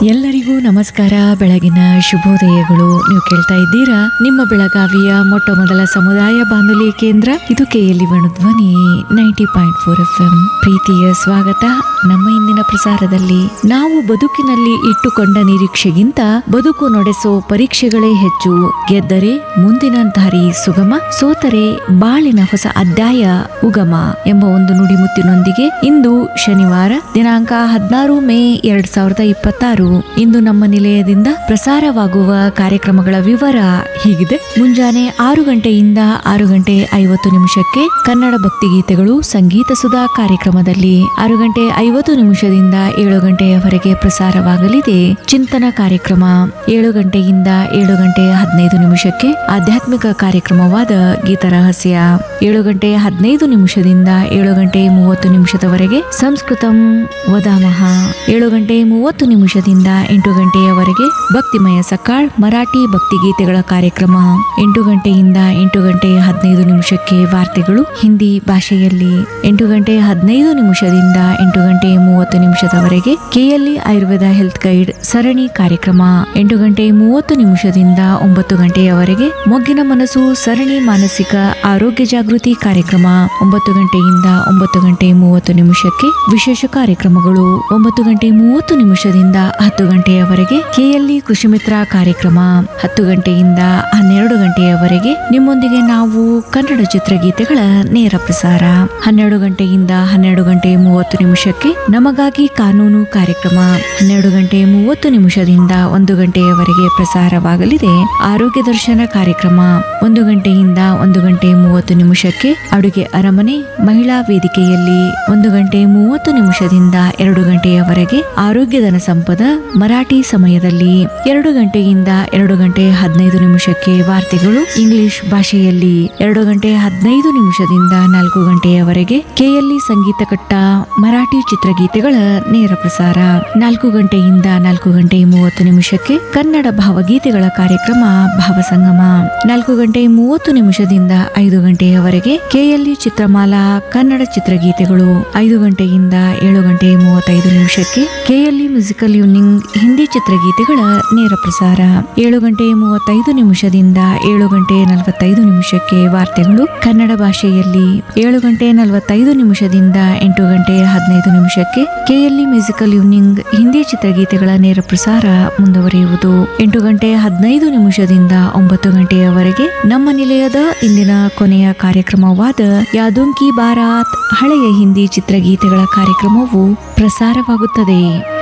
ಎಲ್ಲರಿಗೂ ನಮಸ್ಕಾರ. ಬೆಳಗಿನ ಶುಭೋದಯಗಳು. ನೀವು ಕೇಳ್ತಾ ಇದ್ದೀರಾ ನಿಮ್ಮ ಬೆಳಗಾವಿಯ ಮೊಟ್ಟ ಮೊದಲ ಸಮುದಾಯ ಬಾನುಲಿ ಕೇಂದ್ರ ಇದು KLE ಧ್ವನಿ 90.4 FM. ಪ್ರೀತಿಯ ಸ್ವಾಗತ. ನಮ್ಮ ಇಂದಿನ ಪ್ರಸಾರದಲ್ಲಿ ನಾವು ಬದುಕಿನಲ್ಲಿ ಇಟ್ಟುಕೊಂಡ ನಿರೀಕ್ಷೆಗಿಂತ ಬದುಕು ನಡೆಸೋ ಪರೀಕ್ಷೆಗಳೇ ಹೆಚ್ಚು. ಗೆದ್ದರೆ ಮುಂದಿನ ದಾರಿ ಸುಗಮ, ಸೋತರೆ ಬಾಳಿನ ಹೊಸ ಅಧ್ಯಾಯ ಉಗಮ ಎಂಬ ಒಂದು ನುಡಿಮುತ್ತಿನೊಂದಿಗೆ ಇಂದು ಶನಿವಾರ ದಿನಾಂಕ 16 ಮೇ 2026 ಇಂದು ನಮ್ಮ ನಿಲಯದಿಂದ ಪ್ರಸಾರವಾಗುವ ಕಾರ್ಯಕ್ರಮಗಳ ವಿವರ ಹೀಗಿದೆ. ಮುಂಜಾನೆ 6 ಗಂಟೆಯಿಂದ 6:50 ಕನ್ನಡ ಭಕ್ತಿಗೀತೆಗಳು ಸಂಗೀತ ಸುಧಾ ಕಾರ್ಯಕ್ರಮದಲ್ಲಿ, 6:50 7 ಗಂಟೆಯವರೆಗೆ ಪ್ರಸಾರವಾಗಲಿದೆ ಚಿಂತನ ಕಾರ್ಯಕ್ರಮ. 7 ಗಂಟೆಯಿಂದ 7:15 ಆಧ್ಯಾತ್ಮಿಕ ಕಾರ್ಯಕ್ರಮವಾದ ಗೀತರಹಸ್ಯ. 7:15 7:30 ಸಂಸ್ಕೃತಂ ವದಾಮಹ. 7:30 8 ಗಂಟೆಯವರೆಗೆ ಭಕ್ತಿಮಯ ಸಕಾಳ್ ಮರಾಠಿ ಭಕ್ತಿಗೀತೆಗಳ ಕಾರ್ಯಕ್ರಮ. 8 ಗಂಟೆಯಿಂದ 8:15 ವಾರ್ತೆಗಳು ಹಿಂದಿ ಭಾಷೆಯಲ್ಲಿ. 8:15 8:30 KLE ಆಯುರ್ವೇದ ಹೆಲ್ತ್ ಗೈಡ್ ಸರಣಿ ಕಾರ್ಯಕ್ರಮ. 8:30 9 ಗಂಟೆಯವರೆಗೆ ಮೊಗ್ಗಿನ ಮನಸ್ಸು ಸರಣಿ ಮಾನಸಿಕ ಆರೋಗ್ಯ ಜಾಗೃತಿ ಕಾರ್ಯಕ್ರಮ. 9 ಗಂಟೆಯಿಂದ 9:30 ವಿಶೇಷ ಕಾರ್ಯಕ್ರಮಗಳು. 9:30 10 ಗಂಟೆಯವರೆಗೆ KLE ಕೃಷಿ ಮಿತ್ರ ಕಾರ್ಯಕ್ರಮ. 10 ಗಂಟೆಯಿಂದ 12 ಗಂಟೆಯವರೆಗೆ ನಿಮ್ಮೊಂದಿಗೆ ನಾವು ಕನ್ನಡ ಚಿತ್ರಗೀತೆಗಳ ನೇರ ಪ್ರಸಾರ. 12 ಗಂಟೆಯಿಂದ 12:30 ನಮಗಾಗಿ ಕಾನೂನು ಕಾರ್ಯಕ್ರಮ. 12:30 1 ಗಂಟೆಯವರೆಗೆ ಪ್ರಸಾರವಾಗಲಿದೆ ಆರೋಗ್ಯ ದರ್ಶನ ಕಾರ್ಯಕ್ರಮ. 1 ಗಂಟೆಯಿಂದ 1:30 ಅಡುಗೆ ಅರಮನೆ ಮಹಿಳಾ ವೇದಿಕೆಯಲ್ಲಿ. 1:30 2 ಗಂಟೆಯವರೆಗೆ ಆರೋಗ್ಯ ಧನ ಸಂಪದ ಮರಾಠಿ ಸಮಯದಲ್ಲಿ. 2 ಗಂಟೆಯಿಂದ 2:15 ವಾರ್ತೆಗಳು ಇಂಗ್ಲಿಷ್ ಭಾಷೆಯಲ್ಲಿ. 2:15 4 ಗಂಟೆಯವರೆಗೆ KLE ಸಂಗೀತ ಕಟ್ಟ ಮರಾಠಿ ಚಿತ್ರಗೀತೆಗಳ ನೇರ ಪ್ರಸಾರ. 4 ಗಂಟೆಯಿಂದ 4:30 ಕನ್ನಡ ಭಾವಗೀತೆಗಳ ಕಾರ್ಯಕ್ರಮ ಭಾವಸಂಗಮ. 4:30 5 ಗಂಟೆಯವರೆಗೆ KLE ಚಿತ್ರಮಾಲಾ ಕನ್ನಡ ಚಿತ್ರಗೀತೆಗಳು. 5 ಗಂಟೆಯಿಂದ 7:35 KLE ಮ್ಯೂಸಿಕಲ್ ಯೂನಿಂಗ್ ಹಿಂದಿ ಚಿತ್ರಗೀತೆಗಳ ನೇರ ಪ್ರಸಾರ. 7:35 7:45 ವಾರ್ತೆಗಳು ಕನ್ನಡ ಭಾಷೆಯಲ್ಲಿ. 7:45 8:15 KLE ಮ್ಯೂಸಿಕಲ್ ಯೂನಿಂಗ್ ಹಿಂದಿ ಚಿತ್ರಗೀತೆಗಳ ನೇರ ಪ್ರಸಾರ ಮುಂದುವರಿಯುವುದು. 8:15 9 ಗಂಟೆಯವರೆಗೆ ನಮ್ಮ ನಿಲಯದ ಇಂದಿನ ಕೊನೆಯ ಕಾರ್ಯಕ್ರಮವಾದ ಯಾದೋನ್ ಕಿ ಬಾರಾತ್ ಹಳೆಯ ಹಿಂದಿ ಚಿತ್ರಗೀತೆಗಳ ಕಾರ್ಯಕ್ರಮವು ಪ್ರಸಾರವಾಗುತ್ತದೆ.